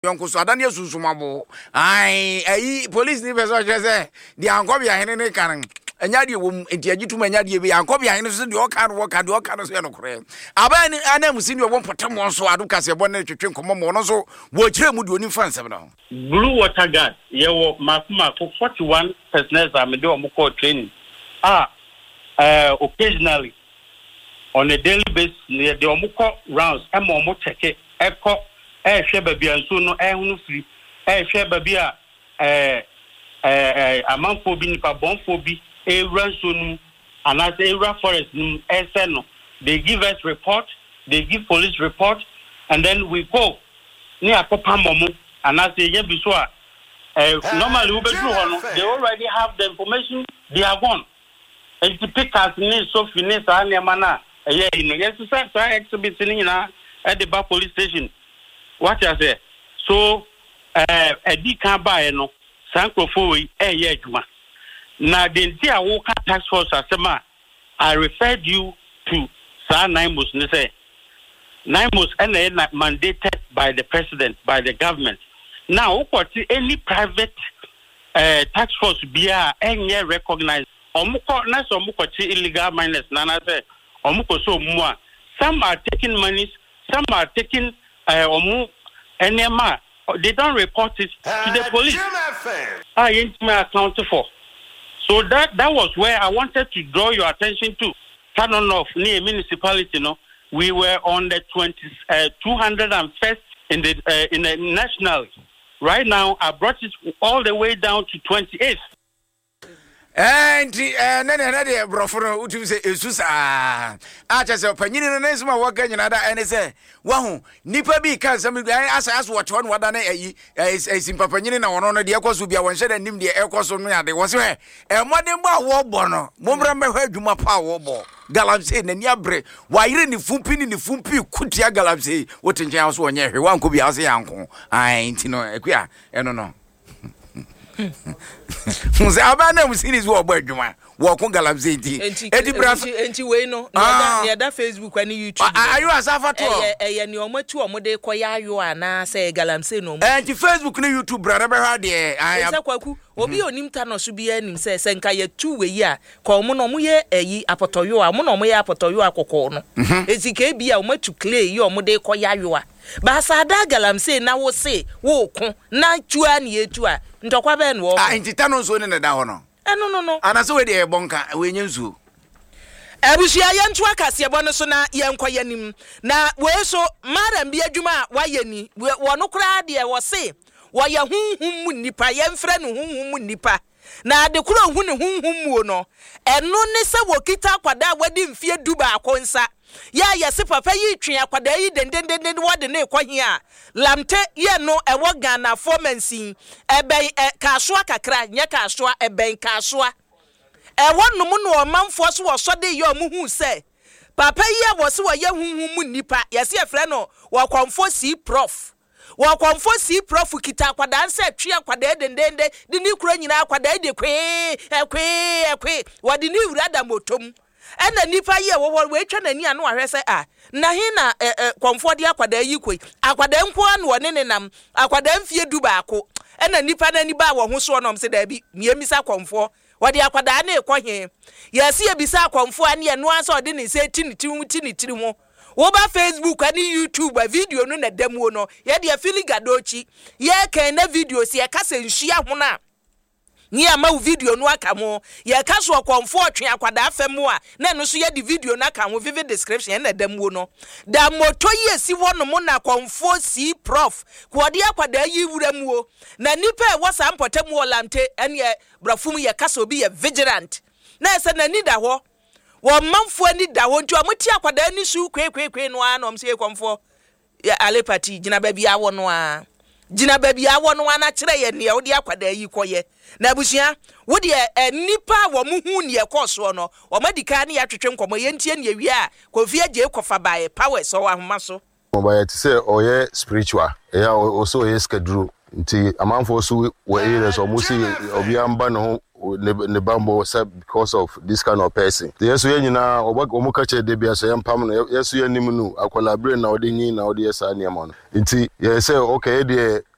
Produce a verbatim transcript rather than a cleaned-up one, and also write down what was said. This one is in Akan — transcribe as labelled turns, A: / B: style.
A: Yonko so adane asusumabo ai ai police ni person say the ankobia hene ne kan anya de wom enti agituma anya de bi ankobia hene so de o kan wo kan de o kan so ye no kore aban ana musi ni wo potem won so adu kase bo na twetwe nkomo mo no so wo kire mu de oni fansem no
B: Blue Water Guard ye wo makuma for forty-one personnel am de o mo call training ah uh, occasionally on a daily basis they o mo call rounds am o mo check e ko eh hwe ba bia nso no eh hunu free eh hwe ba bia eh eh amanfo bi nipa bonfo bi e ranso no anase e ra forest no eh say no they give us report, they give police report, and then we go ni akopa momo anase ye bi so a eh normally we be do no they already have the information, they are gone and to pick us ni so finish an na eh no yes sir sir exhibit ni na at the back police station. What I say? So, uh, a D can buy no Sanko Fui, a year. Now, the entire Walker Task Force, I referred you to Sir Naimus Nese. Naimus and mandated by the president, by the government. Now, what any private uh, task force be a any recognized? Omuko na so omuko illegal miners. Nana say omuko so more. Some are taking monies, some are taking. Uh, and they don't report it to the police. I ain't accountable for. So that that was where I wanted to draw your attention to. Turn on off near municipality, no. We were on the twenty uh, two hundred and first in the uh, in the national. Right now, I brought it all the way down to twenty eighth.
A: And eh na na de brofo utim se esusa a cha se panyini no nsema waka nyina da ene se wa hu nipa bi kan sam asa asa wo to no wada na ayi esimpa panyini na wono no de ekoso bia won hye nim de ekoso no ya de wo se e modern ba wo bo no mombra mehwa adwuma pa wo bo galamse na ni abre wa yire ni fumpi ni fumpi kutia galamse wotinje aso onye hwe wanko bia ase yanko ai ntino ekua eno no Musa abana musiriz wo bo adwuma wo ko galamse nti edi braf
C: enti we no na ya da Facebook ani YouTube
A: ayo asafa to
C: eh eh ni omatu omode koya ayo ana say galamse no
A: enti Facebook ni YouTube brother be ha de
C: aya kwaku obi onim ta no so bia nim say senka ya tu we yi a ko mo no mo ye eyi apotoyo a mo no mo ye apotoyo akoko no enti ka bia omatu clay yi omode koya ayo a ba sa da galamse na wo se wo ko na tua na etu a ntokwa be no
A: ah enti ta no so ne da ho no
C: eh no no no
A: ana so we de bonka we nyenzu
C: ebusia ye ntu akase bo no so na ye nkoya nim na we so madam bi adwuma wa ye ni wo no kra de wo se wo ye hunhum mu nipa ye mfre no hunhum mu nipa na de kura hu ne hunhum mu no eno ne se wo kita kwada wadi mfie duba akonsa ya yesi papa yi twen akwada yi dendendenden wode ne kwahia lamte ye no ewo Ghana fomensin eben kasoa kakra nya kasoa eben kasoa ewo no mu no manfo so wo so de ye omuhu se papa yi wo se wo ye hunhum mu nipa yesi efre no wo kwamfo si prof wo kwamfo si prof kita akwada nse twe akwada dendende de ni kura nyina akwada de kwe ekwe ekwe wode ni wurada motom ena nipa ye wo we twa nani anu ahwe se a na he na komfo de akwada yi koi akwada nko anu one ne nam akwada mfie du baako ena nipa nani ba wo ho so no mse da bi miemisa komfo wode akwada na ekwohe ye se ye bisa komfo ane enu anso ode ne se tini tini tini tiri mo wo ba Facebook ani YouTube video no na demo no ye de afili gadochi ye kan na video se ye kasa nhia ho na ni ama video no aka mo ye ka so komfo otwe akwada afemu a na no so ye di video na aka mo vivid description na dam wo no da moto ye si wono mo na komfo si prof ko de akwada yi wuram wo na nipa e wosa mpotem wo lamte ene brafum ye ka so bi ye vigilant na ese na ni da ho wo manfo ani da ho nti amoti akwada ni su kwekwe no a no mse komfo ya alepati gina ba bia wo no a Jina baby awo no ana kire ye ne wo de akwada yi koye na abusua wo de nipa wo mu hu ne ekoso no wo madika ne ya twetwe nkomo ye ntie ne wi a Kofi Agyei kofa bae power so wa homa so
D: obaye ti say oye spiritual ya also oye schedule nti amanfo so we ere so musi obi amba no ne bambo because of this kind of person yeso ye nyina omo ka che de bia so yempam no yeso ye nim nu akwala bre na ode nyi na ode yesa ne ma no nti ye say okay de